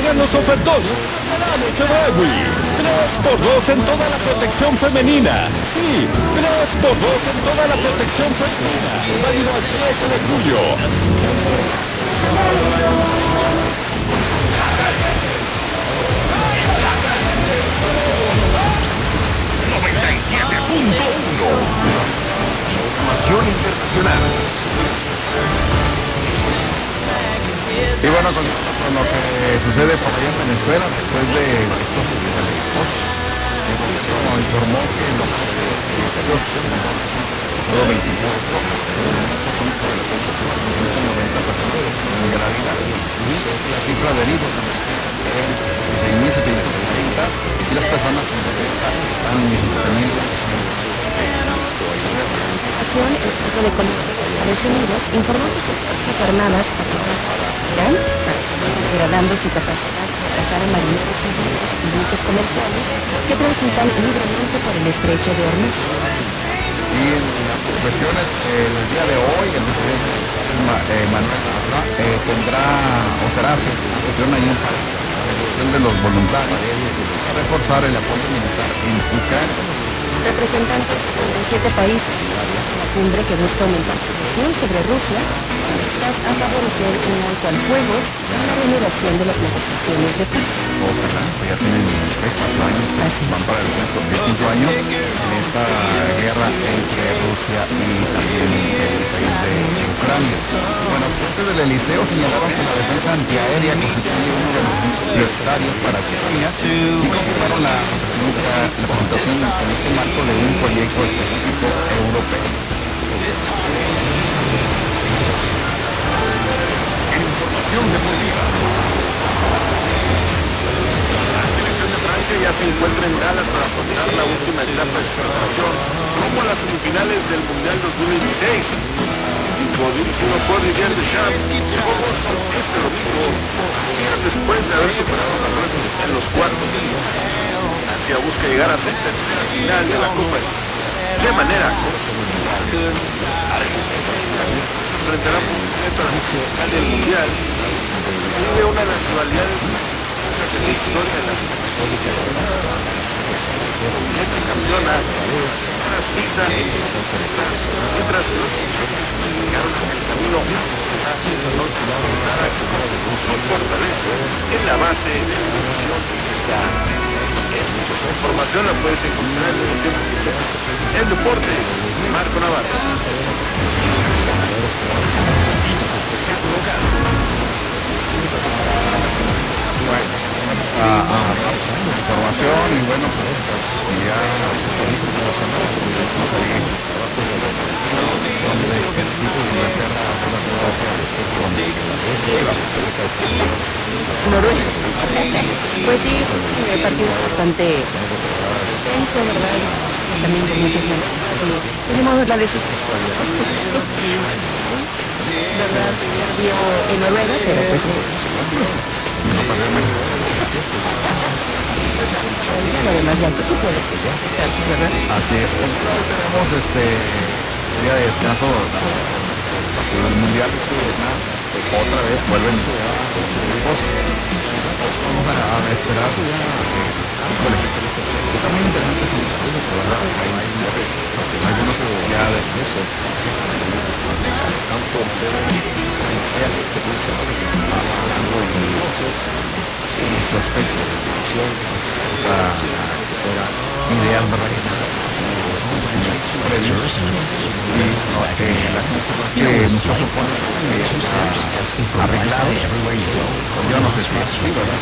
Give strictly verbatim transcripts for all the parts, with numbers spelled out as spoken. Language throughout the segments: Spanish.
Llegan los ofertones de la noche Chedraui. tres por dos en toda la protección femenina. Sí, tres por dos en toda la protección femenina. Válido al trece de julio. noventa y siete punto uno. Información internacional. Y bueno, con, con lo que sucede por ahí en Venezuela después de estos eventos, el gobierno informó que los los solo veinticuatro son por el ciento noventa personas de gravedad. La cifra de heridos es seis mil setecientos treinta y las personas en están en diecisiete mil. El Centro de Comercio de Estados Unidos informó que sus fuerzas armadas Irán, degradando su capacidad de atacar a marineros civiles y buques comerciales que transitan libremente por el estrecho de Hormuz. Y en las cuestiones, el día de hoy, el presidente eh, Manuel Macron eh, tendrá o será anfitrión ahí en París, la reducción de los voluntarios para reforzar el apoyo militar en Ucrania. Representantes de siete países la cumbre que busca aumentar la presión sobre Rusia estás a favorecer un alto al fuego y la reanudación de las negociaciones de paz. Ojalá, pues ya tienen ¿qué? cuatro años, van para el centro, el quinto año en esta guerra entre Rusia y también el país de Ucrania. Bueno, fuentes del Eliseo señalaron que la defensa antiaérea constituye uno de los puntos prioritarios para Ucrania y confirmaron la presidencia, la presentación en este marco de un proyecto específico europeo. Información deportiva. La selección de Francia ya se encuentra en Dallas para afrontar la última etapa de su preparación rumbo a las semifinales del Mundial dos mil veintiséis. El equipo dirigido por Didier Deschamps llegó a Boston este domingo, días después de haber superado a Marruecos en los cuartos. Francia busca llegar a su tercera final de la Copa de manera enfrentará por completo a la final del Mundial. Vive una de las rivalidades de la historia de las esta campeona para Suiza, mientras que los ingleses llegaron en el camino con su fortaleza en la base de la división. Esta información la puedes encontrar en el tiempo en Deportes, Marco Navarro. Bueno, a, a información y bueno, pues ya vamos a ir Noruega. Pues sí, el partido bastante tenso, ¿verdad? También con muchos momentos. Tenemos la decisión. ¿Verdad? Perdió en Noruega, pero pues lo demás ya que tú puedes, ¿verdad? así es. Tenemos este día de descanso el mundial. Otra vez vuelven grupos. Vamos a, a esperar. Híjole, está muy interesante ese partido, ¿verdad? Hay, hay algunos ya de eso. Y sospecho ideas, ¿verdad? Previos y no, eh, las cosas que muchos suponen que está arreglado, yo no sé si es así, ¿verdad?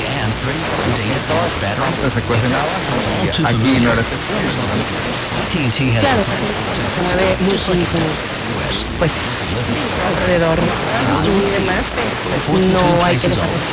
Todas partes se cuecen habas y aquí no era excepción. Claro, se mueve muchísimo, pues alrededor y demás, pero pues no hay que dejar